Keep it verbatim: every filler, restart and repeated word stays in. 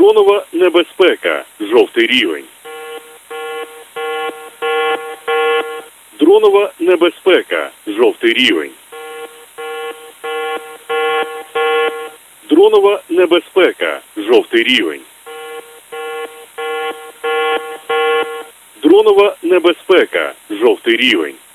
Дронова небезпека. Жовтий рівень. Дронова небезпека. Жовтий рівень. Дронова небезпека. Жовтий рівень. Дронова небезпека. Жовтий рівень.